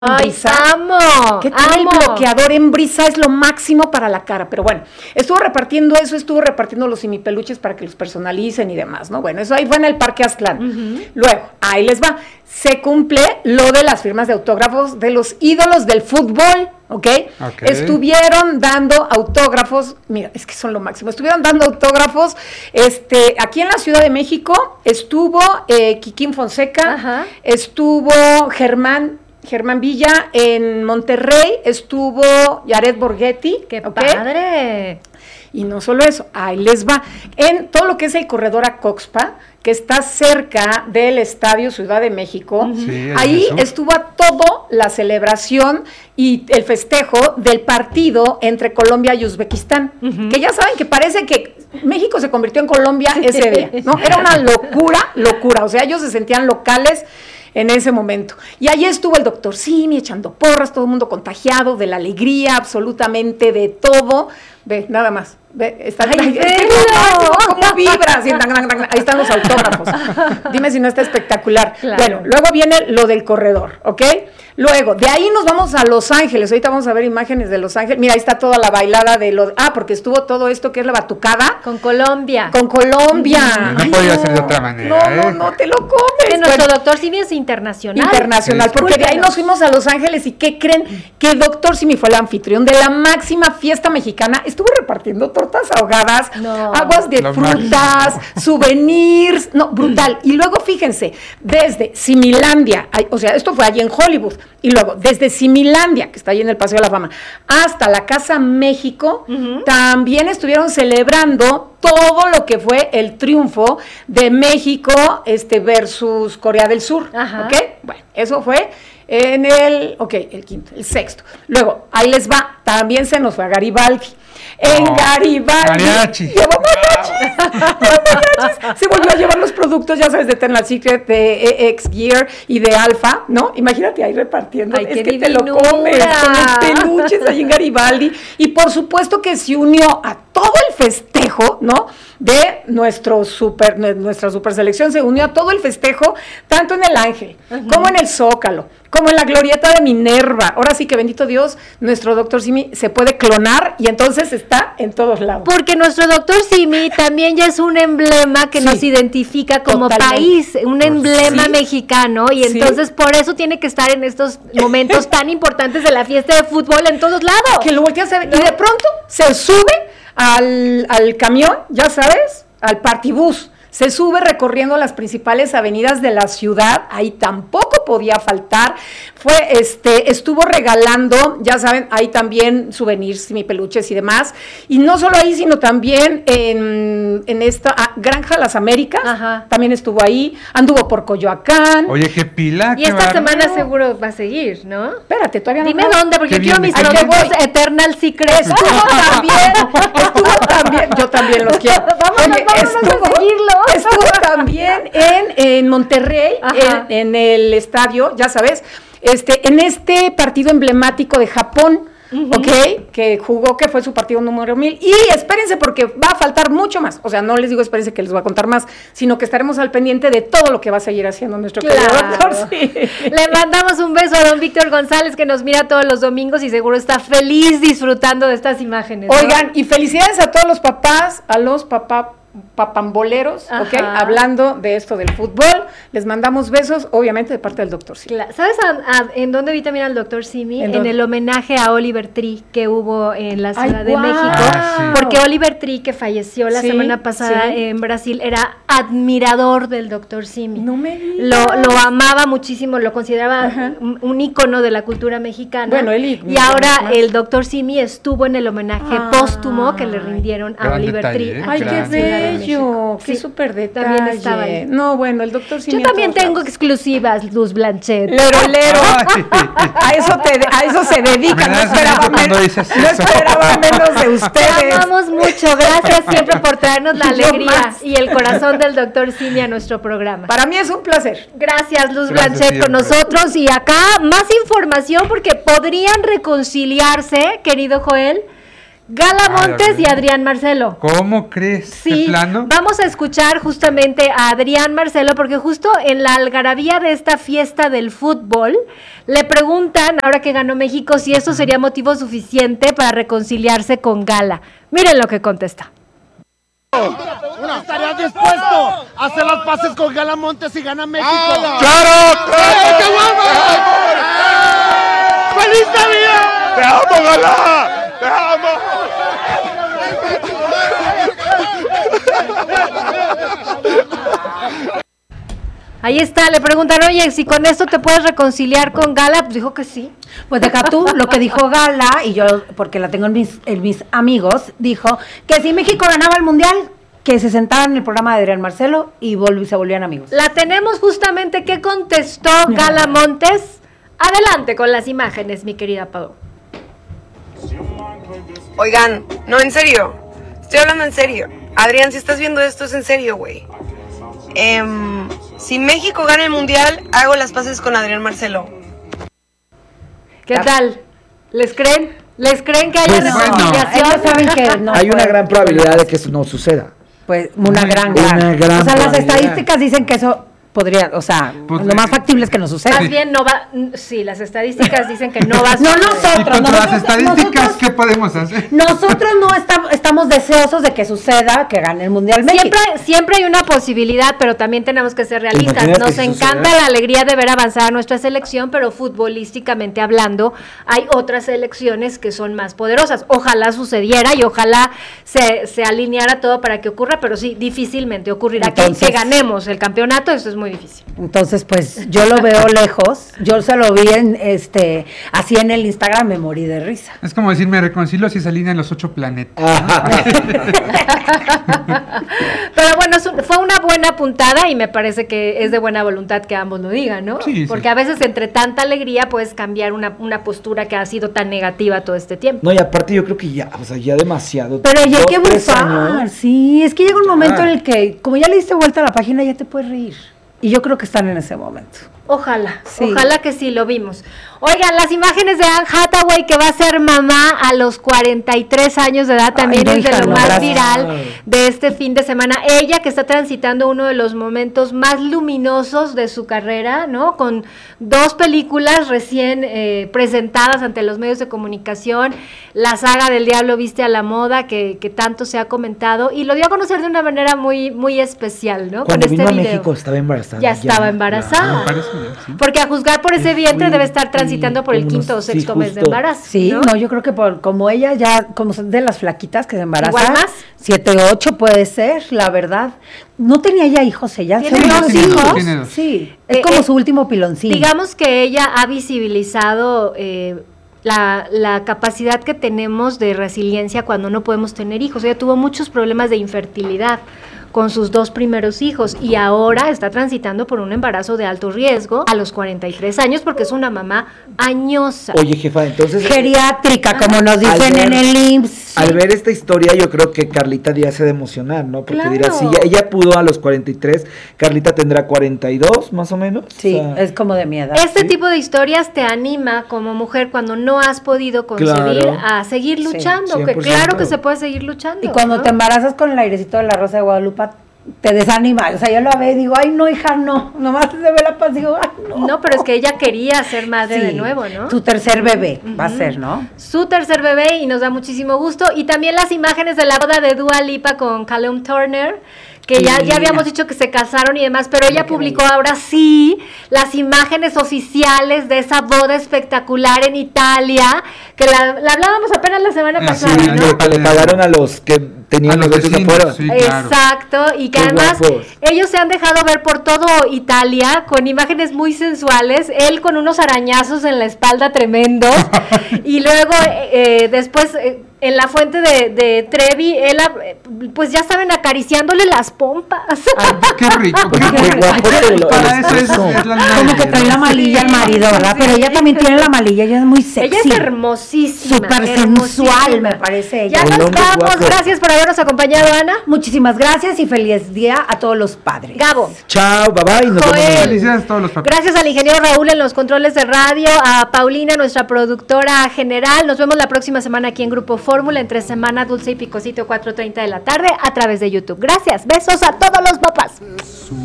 Ay, Brisa. amo. ¿Qué tal el bloqueador en Brisa? Es lo máximo para la cara. Pero bueno, estuvo repartiendo los simipeluches para que los personalicen y demás, ¿no? Bueno, eso ahí fue en el Parque Aztlán. Luego, ahí les va. Se cumple lo de las firmas de autógrafos de los ídolos del fútbol, ¿ok? Estuvieron dando autógrafos, mira, es que son lo máximo, estuvieron dando autógrafos, aquí en la Ciudad de México estuvo Kikín Fonseca, estuvo Germán Villa, en Monterrey estuvo Jared Borghetti. ¡Qué padre! Y no solo eso, ahí les va. En todo lo que es el corredor a Coxpa, que está cerca del Estadio Ciudad de México, ahí estuvo a todo la celebración y el festejo del partido entre Colombia y Uzbekistán, que ya saben que parece que México se convirtió en Colombia ese día, ¿no? Era una locura, o sea, ellos se sentían locales en ese momento. Y allí estuvo el doctor Simi echando porras, todo el mundo contagiado de la alegría, absolutamente de todo. Ve, nada más. Ve, está ¿cómo vibra? Sí, ahí están los autógrafos. Dime si no está espectacular. Claro. Bueno, luego viene lo del corredor, ¿ok? Luego, de ahí nos vamos a Los Ángeles. Ahorita vamos a ver imágenes de Los Ángeles. Mira, ahí está toda la bailada de los... porque estuvo todo esto que es la batucada. Con Colombia. Con Colombia. No podía ser de otra manera. No, te lo comes. Que nuestro doctor Simi es internacional. Internacional, porque de ahí nos fuimos a Los Ángeles y ¿qué creen? Que doctor Simi fue el anfitrión de la máxima fiesta mexicana. Estuvo repartiendo tortas ahogadas, aguas de frutas, souvenirs, brutal. Y luego fíjense, desde Similandia, o sea, esto fue allí en Hollywood, y luego desde Similandia, que está ahí en el Paseo de la Fama, hasta la Casa México, también estuvieron celebrando todo lo que fue el triunfo de México versus Corea del Sur, ¿ok? Bueno, eso fue en el quinto, el sexto. Luego, ahí les va, también se nos fue a Garibaldi. En Garibaldi. Llevó mariachis. Se volvió a llevar los productos, ya sabes, de Eternal Secret, de EX Gear y de Alfa, ¿no? Imagínate ahí repartiendo. Ay, es que te lo comes con los peluches ahí en Garibaldi. Y por supuesto que se unió a todo el festejo, ¿no? De nuestra super selección, se unió a todo el festejo, tanto en el Ángel, como en el Zócalo, como en la glorieta de Minerva. Ahora sí que bendito Dios, nuestro doctor Simi se puede clonar y entonces está en todos lados. Porque nuestro doctor Simi también ya es un emblema que nos identifica como país, un emblema mexicano, y entonces por eso tiene que estar en estos momentos tan importantes de la fiesta de fútbol en todos lados. Que lo volteas a ver, y de pronto se sube al camión, ya sabes, al partibús. Se sube recorriendo las principales avenidas de la ciudad, ahí tampoco podía faltar. Estuvo regalando, ya saben, ahí también souvenirs, simipeluches y demás. Y no solo ahí, sino también en esta Granja Las Américas, también estuvo ahí, anduvo por Coyoacán. Oye, qué pila. Y esta semana seguro va a seguir, ¿no? Espérate, todavía no. Dime dónde, porque yo quiero mis productos Eternal Secret. Estuvo también, yo también los quiero. Vamos a seguirlo. Estuvo también en Monterrey, en el estadio, ya sabes, en este partido emblemático de Japón, que jugó, que fue su partido número 1000. Y espérense porque va a faltar mucho más. O sea, no les digo espérense que les voy a contar más, sino que estaremos al pendiente de todo lo que va a seguir haciendo nuestro querido doctor. Sí. Le mandamos un beso a don Víctor González, que nos mira todos los domingos y seguro está feliz disfrutando de estas imágenes, ¿no? Oigan, y felicidades a todos los papás, a los papamboleros, hablando de esto del fútbol. Les mandamos besos, obviamente, de parte del doctor Simi. ¿Sabes en dónde vi también al doctor Simi? En el homenaje a Oliver Tree que hubo en la Ciudad de México. Porque Oliver Tree, que falleció la semana pasada en Brasil, era admirador del doctor Simi. No me digas. Lo amaba muchísimo, lo consideraba un ícono de la cultura mexicana. Bueno, y ahora el doctor Simi estuvo en el homenaje póstumo que le rindieron a Oliver Tree. Ay, qué bello, qué súper detalle. También estaba ahí. No, bueno, el doctor Simi. Yo también tengo exclusivas, Luz Blanchet. Lero. A eso se dedica. No esperaba menos de ustedes. Te amamos mucho. Gracias siempre por traernos la alegría y el corazón del doctor Simi a nuestro programa. Para mí es un placer. Gracias, Luz Blanchet, con nosotros. Y acá más información porque podrían reconciliarse, querido Joel, Gala Montes y Adrián Marcelo. ¿Cómo crees? Sí, ¿De plano? vamos a escuchar justamente a Adrián Marcelo porque justo en la algarabía de esta fiesta del fútbol le preguntan, ahora que ganó México, si eso sería motivo suficiente para reconciliarse con Gala. Miren lo que contesta. ¿Estarías dispuesto a hacer las paces con Gala Montes si gana México? ¡Claro! ¡Que vuelva! ¡Feliz Navidad! ¡Te amo, Gala! ¡Te amo! Ahí está, le preguntan, oye, si con esto te puedes reconciliar con Gala, pues dijo que sí. Pues deja tú, lo que dijo Gala, y yo, porque la tengo en mis amigos, dijo que si México ganaba el Mundial, que se sentaran en el programa de Adrián Marcelo y se volvían amigos. La tenemos justamente, ¿qué contestó Gala Montes? Adelante con las imágenes, mi querida Pau. Oigan, no, en serio, estoy hablando en serio. Adrián, si estás viendo esto, es en serio, güey. Si México gana el Mundial, hago las paces con Adrián Marcelo. ¿Qué tal? ¿Les creen? ¿Les creen que haya reconciliación? Ellos saben que no. Hay una gran probabilidad de que eso no suceda. Pues una gran. gran O sea, las probabilidad. estadísticas dicen que eso podría, o sea, Pues, lo más factible es que no suceda. Más bien no va, sí, las estadísticas dicen que no va a No suceder. nosotros. Y contra las estadísticas, nosotros- ¿qué podemos hacer? Nosotros no estamos deseosos de que suceda, que gane el Mundial México. Siempre hay una posibilidad, pero también tenemos que ser realistas. Imagínate Nos si encanta suceda. la alegría de ver avanzar a nuestra selección, pero futbolísticamente hablando, hay otras selecciones que son más poderosas. Ojalá sucediera y ojalá se alineara todo para que ocurra, pero sí, difícilmente ocurrirá. Entonces- que ganemos el campeonato, eso es muy difícil. Entonces, pues, yo lo veo lejos. Yo se lo vi así en el Instagram, me morí de risa. Es como decir, me reconcilio si se alinean los 8 planetas. Pero bueno, fue una buena puntada y me parece que es de buena voluntad que ambos lo digan, ¿no? Sí, sí. Porque a veces entre tanta alegría puedes cambiar una postura que ha sido tan negativa todo este tiempo. No, y aparte yo creo que ya, o sea, ya demasiado. Pero ya hay que 2-3 bufar. años. Sí, es que llega un momento en el que, como ya le diste vuelta a la página, ya te puedes reír. Y yo creo que están en ese momento. Ojalá, Sí. ojalá que sí, lo vimos. Oigan, las imágenes de Anne Hathaway, que va a ser mamá a los 43 años de edad, también Ay, no, es de hija, lo no, más gracias. viral de este fin de semana. Ella que está transitando uno de los momentos más luminosos de su carrera, ¿no? Con 2 películas recién presentadas ante los medios de comunicación, la saga del Diablo viste a la moda, que tanto se ha comentado, y lo dio a conocer de una manera muy, muy especial, ¿no? Cuando Con vino este a video. México estaba embarazada. Ya estaba embarazada. Me parece bien, sí. Porque a juzgar por ese vientre Fui, debe estar transitando por el como 5º o unos- sí, 6º mes de justo. embarazo. Sí, no, yo creo que como ella ya, como son de las flaquitas que se embarazan. ¿Igual más? 7, 8 puede ser, la verdad. No tenía ya hijos ella. ¿Tiene ¿Tiene dos hijos? Tiene 2. Sí, es Eh, como su último piloncillo. Digamos que ella ha visibilizado la capacidad que tenemos de resiliencia cuando no podemos tener hijos. Ella tuvo muchos problemas de infertilidad con sus 2 primeros hijos y ahora está transitando por un embarazo de alto riesgo a los 43 años porque es una mamá añosa. Oye, jefa, entonces. Geriátrica, como nos dicen ver- en el IMSS. Al ver esta historia, yo creo que Carlita Díaz se ha de emocionar, ¿no? Porque Claro. dirá, si ella pudo a los 43, Carlita tendrá 42, más o menos. Sí, O sea, es como de mi edad. Este tipo de historias te anima como mujer cuando no has podido concebir Claro. a seguir Sí, luchando, que 100%. claro que se puede seguir luchando. Y cuando ¿no? te embarazas con el airecito de la Rosa de Guadalupe, te desanima. O sea, yo la veo y digo, ay, no, hija, no. Nomás se ve la paz y digo, ay, no. No, pero es que ella quería ser madre de Sí, nuevo, ¿no? Tu tercer bebé va a ser, ¿no? Su tercer bebé y nos da muchísimo gusto. Y también las imágenes de la boda de Dua Lipa con Callum Turner, que ya habíamos dicho que se casaron y demás, pero ella publicó ahora sí las imágenes oficiales de esa boda espectacular en Italia, que la hablábamos apenas la semana pasada, sí, ¿no? le pagaron a los que tenían A los negocios vecinos, afuera. sí. claro. Exacto, y que Qué además guapos. ellos se han dejado ver por todo Italia con imágenes muy sensuales, él con unos arañazos en la espalda tremendos, y luego después en la fuente de Trevi, él pues ya saben acariciándole las pompas. Ay, qué rico. Oye, qué guapo se lo- Para eso es la luna Como de que miel. trae la malilla al marido, ¿verdad? Pero ella también tiene la malilla, ella es muy sexy. Ella es hermosísima. Súper hermosísima. sensual, me parece ella. Ya nos Colón muy vamos, guapo. gracias por habernos acompañado, Ana. Muchísimas gracias y feliz día a todos los padres. Gabo. Chao, bye bye. Nos vemos Joel. mañana. Felicidades a todos los papás. Gracias al ingeniero Raúl en los controles de radio, a Paulina, nuestra productora general. Nos vemos la próxima semana aquí en Grupo Fórmula. Fórmula entre semana, Dulce y Picosito, 4:30 de la tarde a través de YouTube. Gracias, besos a todos los papás.